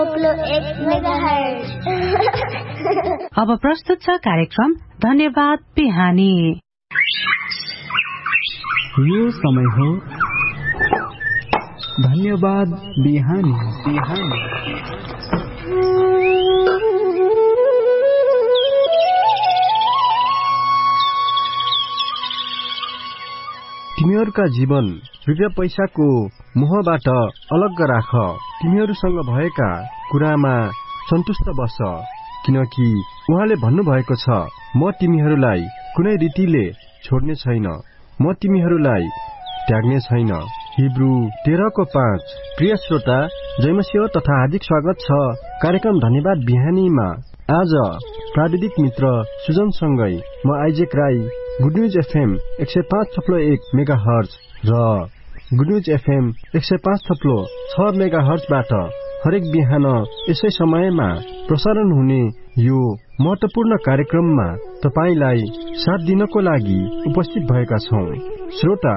अब प्रस्तुत छ कार्यक्रम धन्यवाद बिहानी। यो समय हो धन्यवाद बिहानी। तिमीहरूका जीवन रुपियाँ पैसाको मोहबाट अलग राख। तिमीहरूसँग भएका कुरामा सन्तुष्ट बस, किनकि उहाँले भन्नुभएको छ, म तिमीहरूलाई कुनै रीतिले छोड्ने छैन, म तिमीहरूलाई त्याग्ने छैन। हिब्रू 13:5। प्रिय श्रोता, जय मसीह तथा हार्दिक स्वागत छ कार्यक्रम धन्यवाद बिहानीमा। आज प्राविधिक मित्र सुजनसँगै म Isaac Rai good news FM 105.1 megahertz र गुड न्यूज एफएम 105.6 मेगाहर्जबाट हरेक बिहान यसै समयमा प्रसारण हुने यो महत्वपूर्ण कार्यक्रममा तपाईलाई साथ दिनको लागि उपस्थित भएका छौं। श्रोता,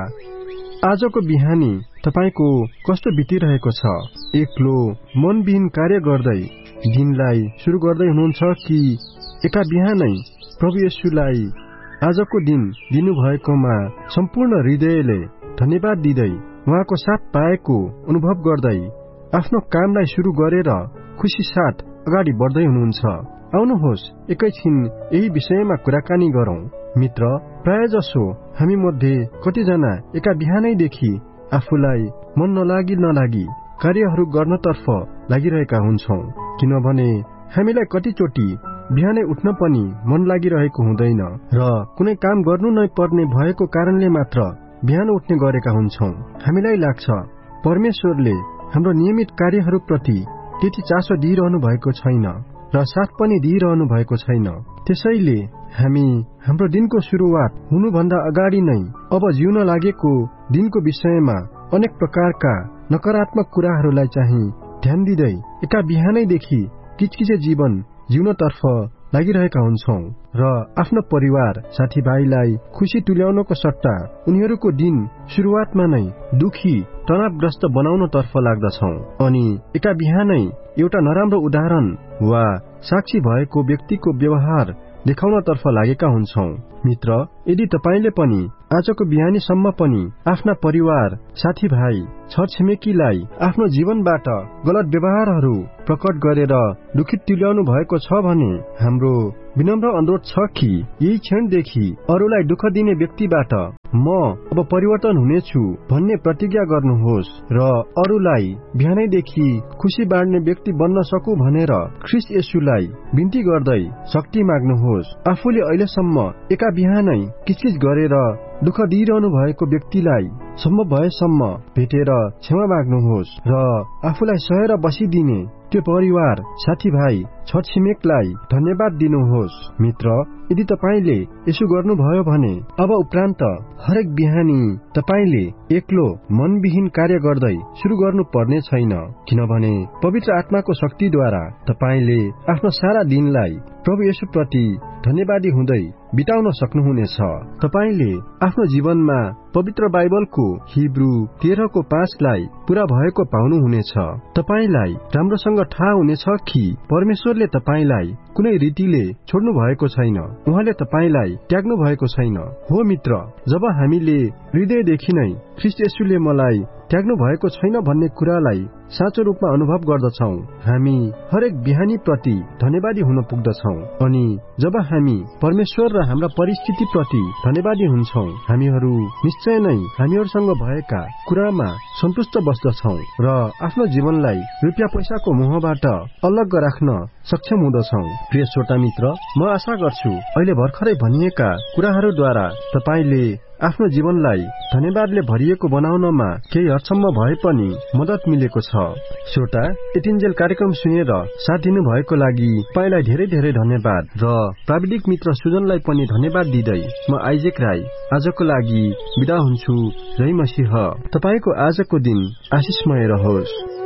आजको बिहानी तपाईको कस्तो बितिरहेको छ? एक्लो मनविहीन कार्य गर्दै दिनलाई सुरु गर्दै हुनुहुन्छ कि एका बिहानै प्रभु येशूलाई आजको दिन दिनुभएकोमा सम्पूर्ण हृदयले धन्यवाद दिँदै उहाँको साथ पाएको अनुभव गर्दै आफ्नो कामलाई सुरु गरेर खुशी साथ अगाडि बढ्दै हुनुहुन्छ? आउनुहोस् एकैछिन यही विषयमा कुराकानी गरौं। मित्र, प्राय जसो हामी मध्ये कतिजना एका बिहानैदेखि आफूलाई मन नलागी कार्यहरू गर्नतर्फ लागिरहेका हुन्छौं, किनभने हामीलाई कतिचोटि बिहानै उठ्न पनि मन लागिरहेको हुँदैन र कुनै काम गर्नु नै पर्ने भएको कारणले मात्र बिहान उठ्ने गरेका हुन्छौं। हामीलाई लाग्छ परमेश्वरले हाम्रो नियमित कार्यहरूप्रति त्यति चासो दिइरहनु भएको छैन र साथ पनि दिइरहनु भएको छैन। त्यसैले हामी हाम्रो दिनको सुरुवात हुनुभन्दा अगाडि नै अब जिउन लागेको दिनको विषयमा अनेक प्रकारका नकारात्मक कुराहरूलाई चाहिँ ध्यान दिँदै एका बिहानैदेखि किचकिचे जीवन जिउनतर्फ लागिरहेका हुन्छौं र आफ्नो परिवार साथीभाइलाई खुशी तुल्याउनको सट्टा उनीहरूको दिन सुरुवातमा नै दुखी तनावग्रस्त बनाउनतर्फ लाग्दछौं अनि एका बिहानै एउटा नराम्रो उदाहरण वा साक्षी भएको व्यक्तिको व्यवहार देखाउनतर्फ लागेका हुन्छौं। मित्र, यदि तपाईले पनि आजको बिहानीसम्म पनि आफ्ना परिवार साथीभाइ छरछिमेकीलाई आफ्नो जीवनबाट गलत व्यवहारहरू प्रकट गरेर दुखित तुल्याउनु भएको छ भने हाम्रो विनम्र अनुरोध छ कि यही क्षणदेखि अरूलाई दुःख दिने व्यक्तिबाट म अब परिवर्तन हुनेछु भन्ने प्रतिज्ञा गर्नुहोस् र अरूलाई बिहानैदेखि खुशी बाँड्ने व्यक्ति बन्न सकु भनेर ख्रीष्ट येशूलाई बिन्ती गर्दै शक्ति माग्नुहोस्। आफूले अहिलेसम्म एका बिहानै किचकिच गरेर दुःख दिइरहनु भएको व्यक्तिलाई सम्भव भएसम्म भेटेर क्षमा माग्नुहोस् र आफूलाई सहेर बसिदिने त्यो परिवार साथीभाइ छरछिमेकलाई धन्यवाद दिनुहोस्। मित्र, यदि तपाईले यसो गर्नुभयो भने अब उपरान्त हरेक बिहानी तपाईले एक्लो मनविहीन कार्य गर्दै सुरु गर्नु पर्ने छैन, किनभने पवित्र आत्माको शक्तिद्वारा तपाईले आफ्नो सारा दिनलाई प्रभु येशूप्रति धन्यवादी हुँदै बिताउन सक्नुहुनेछ। तपाईले आफ्नो जीवनमा पवित्र बाइबलको हिब्रू 13:5 लाई पूरा भएको पाउनुहुनेछ। तपाईलाई राम्रोसँग थाहा हुनेछ कि परमेश्वरले तपाईलाई कुनै रीतिले छोड्नु भएको छैन, उहाँले तपाईलाई त्याग्नु भएको छैन। हो मित्र, जब हामीले हृदयदेखि नै ख्रीष्ट येशूले मलाई त्याग्नु भएको छैन भन्ने कुरालाई साँचो रूपमा अनुभव गर्दछौं, हामी हरेक बिहानी प्रति धन्यवादी हुन पुग्दछौं। अनि जब हामी परमेश्वर र हाम्रा परिस्थिति प्रति धन्यवादी हुन्छौं, हामीहरू निश्चय नै हामीहरूसँग भएका कुरामा सन्तुष्ट बस्दछौं र आफ्नो जीवनलाई रुपियाँ पैसाको मोहबाट अलग राख्न सक्षम हुँदछौं। प्रिय श्रोता मित्र, म आशा गर्छु अहिले भर्खरै भनिएका कुराहरूद्वारा तपाईले आफ्नो जीवनलाई धन्यवादले भरिएको बनाउनमा केही हदसम्म भए पनि मद्दत मिलेको छ। श्रोता, यतिन्जेल कार्यक्रम सुनेर साथ दिनु भएको लागि तपाईलाई धेरै धेरै धन्यवाद र प्राविधिक मित्र सुजनलाई पनि धन्यवाद दिँदै म आइजेक राई आजको लागि बिदा हुन्छु। जय मसीह। तपाईको आजको दिन आशिषमय रहोस्।